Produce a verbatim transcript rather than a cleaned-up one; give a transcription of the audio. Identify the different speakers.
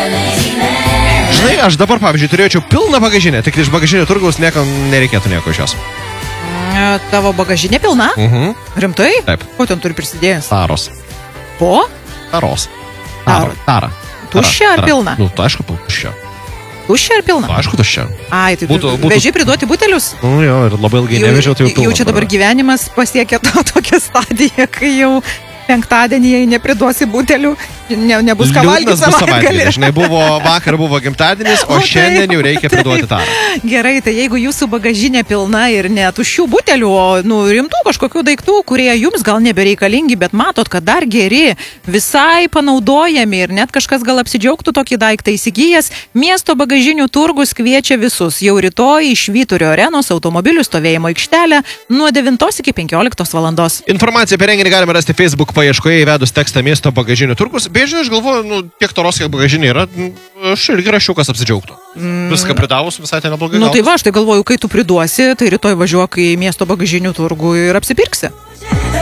Speaker 1: Žinai, aš dabar, pavyzdžiui, turėčiau pilną bagažinę, tik iš bagažinio turgaus niekam nereikėtų nieko iš jos.
Speaker 2: Tavo bagažinė pilna?
Speaker 1: Mhm.
Speaker 2: Rimtai?
Speaker 1: Taip.
Speaker 2: Ko ten turi prisidėjęs?
Speaker 1: Taros.
Speaker 2: Po?
Speaker 1: Taros.
Speaker 2: Taro.
Speaker 1: Tara.
Speaker 2: Tuščia ar pilna?
Speaker 1: Nu, tu aišku, tuščia.
Speaker 2: Tuščia ar pilna?
Speaker 1: Tu aišku, tuščia.
Speaker 2: Ai, tai
Speaker 1: Būtų-
Speaker 2: tu
Speaker 1: būtų-
Speaker 2: veži priduoti butelius?
Speaker 1: Nu jo, ir labai ilgai
Speaker 2: Jau-
Speaker 1: nevežiau, tai jau pilna.
Speaker 2: Jau čia dabar gyvenimas pasiekė tą tokią stadiją, kai jau penktadienį, jei nepriduosi butelių, ne, nebus ką valgyti
Speaker 1: Liūdnas bus
Speaker 2: savaitgalį.
Speaker 1: savaitgalis. Žinai, buvo, vakar buvo gimtadienis, o
Speaker 2: O taip,
Speaker 1: šiandien jau reikia priduoti
Speaker 2: taip.
Speaker 1: tarą.
Speaker 2: Gerai, tai jeigu jūsų bagažinė pilna ir ne tuščių butelių, o nu, rimtų kažkokių daiktų, kurie jums gal nebereikalingi, bet matot, kad dar geri, visai panaudojami ir net kažkas gal apsidžiaugtų tokį daiktą įsigijęs, miesto bagažinių turgus kviečia visus jau rytoj iš Vyturio arenos automobilių stovėjimo aikštelę nuo devintos iki penkioliktos valandos.
Speaker 1: Informaciją apie renginį galime rasti Facebook paieškoje įvedus tekstą miesto bagažinių turgus. Beje, aš galvoju, nu, tiek toros, kiek bagažinė yra, nu, aš irgi rašiau, kas apsidžiaugtų. Mm. Viską pridavus, visai ten neblogai.
Speaker 2: Nu tai va, aš tai galvoju, kai tu priduosi, tai rytoj važiuok į miesto bagažinių turgų ir apsipirksi.